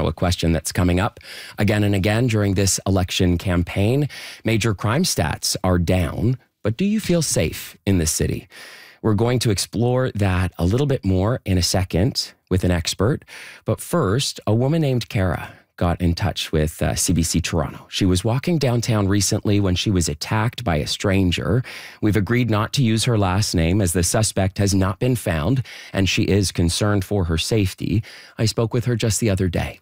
Toronto, a question that's coming up again and again during this election campaign. Major crime stats are down, but do you feel safe in this city? We're going to explore that a little bit more in a second with an expert. But first, a woman named Kara got in touch with CBC Toronto. She was walking downtown recently when she was attacked by a stranger. We've agreed not to use her last name as the suspect has not been found, and she is concerned for her safety. I spoke with her just the other day.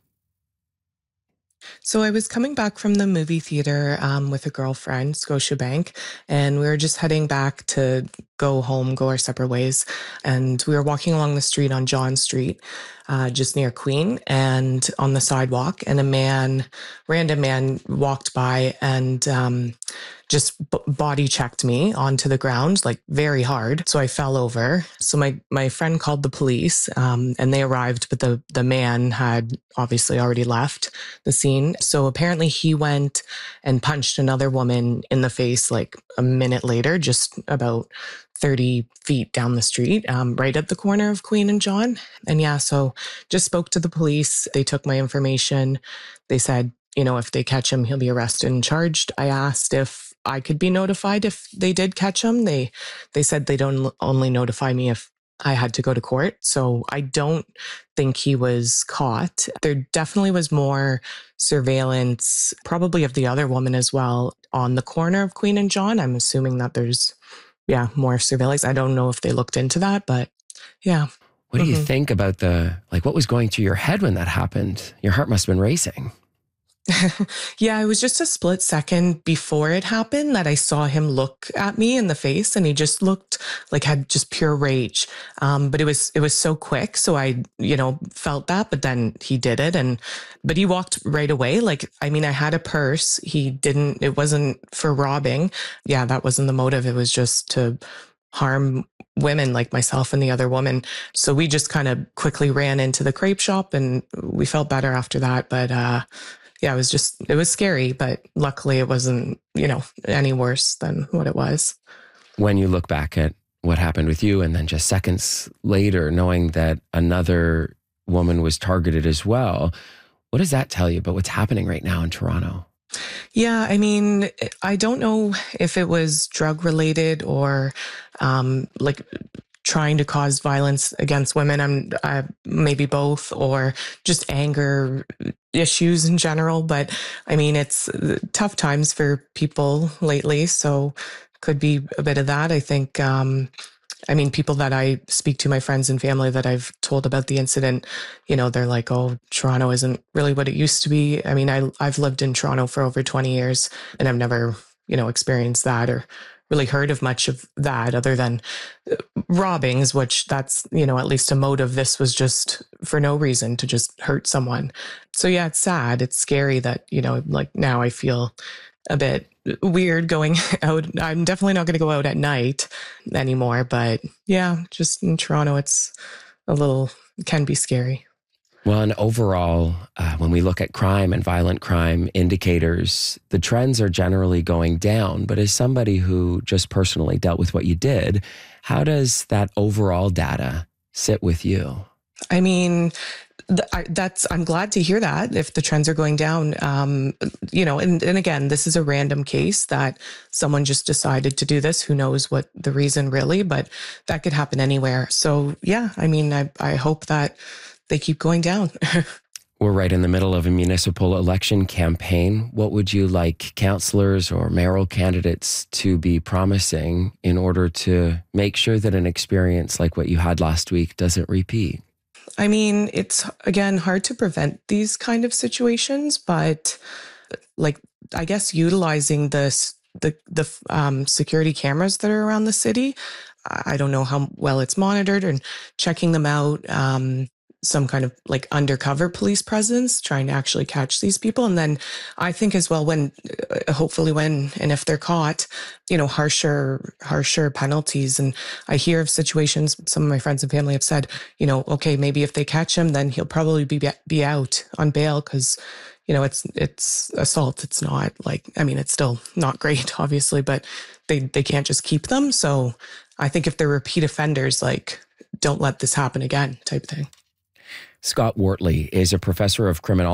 So I was coming back from the movie theater with a girlfriend, Scotiabank, and we were just heading back to go home, go our separate ways. And we were walking along the street on John Street, just near Queen, and on the sidewalk, and random man walked by and just body checked me onto the ground, like very hard. So I fell over. So my friend called the police and they arrived, but the man had obviously already left the scene. So apparently he went and punched another woman in the face like a minute later, just about 30 feet down the street, right at the corner of Queen and John. And yeah, so just spoke to the police. They took my information. They said, if they catch him, he'll be arrested and charged. I asked if I could be notified if they did catch him. They said they'd only notify me if I had to go to court. So I don't think he was caught. There definitely was more surveillance, probably of the other woman as well, on the corner of Queen and John. I'm assuming that there's, more surveillance. I don't know if they looked into that, but yeah. What do you think about what was going through your head when that happened? Your heart must have been racing. Yeah, it was just a split second before it happened that I saw him look at me in the face, and he just looked like had just pure rage. But it was so quick. So I, felt that, but then he did it. But he walked right away. I had a purse. It wasn't for robbing. Yeah, that wasn't the motive. It was just to harm women like myself and the other woman. So we just kind of quickly ran into the crepe shop and we felt better after that. But, yeah, it was scary, but luckily it wasn't, any worse than what it was. When you look back at what happened with you and then just seconds later, knowing that another woman was targeted as well, what does that tell you about what's happening right now in Toronto? Yeah, I don't know if it was drug related or trying to cause violence against women. Maybe both, or just anger issues in general. But it's tough times for people lately. So could be a bit of that. I think, people that I speak to, my friends and family that I've told about the incident, they're like, oh, Toronto isn't really what it used to be. I've lived in Toronto for over 20 years and I've never, experienced that or really heard of much of that other than robbings, which that's, at least a motive. This was just for no reason to just hurt someone. So yeah, it's sad. It's scary that, now I feel a bit weird going out. I'm definitely not going to go out at night anymore, but yeah, just in Toronto, it can be scary. Well, and overall, when we look at crime and violent crime indicators, the trends are generally going down. But as somebody who just personally dealt with what you did, how does that overall data sit with you? I'm glad to hear that if the trends are going down, and again, this is a random case that someone just decided to do this. Who knows what the reason really, but that could happen anywhere. So yeah, I hope that they keep going down. We're right in the middle of a municipal election campaign. What would you like councillors or mayoral candidates to be promising in order to make sure that an experience like what you had last week doesn't repeat? It's, again, hard to prevent these kind of situations, but I guess utilizing the security cameras that are around the city. I don't know how well it's monitored, and checking them out. Some kind of undercover police presence, trying to actually catch these people. And then I think as well, hopefully when and if they're caught, harsher penalties. And I hear of situations, some of my friends and family have said, okay, maybe if they catch him, then he'll probably be out on bail because, it's assault. It's not it's still not great, obviously, but they can't just keep them. So I think if they're repeat offenders, don't let this happen again type thing. Scott Wortley is a professor of criminology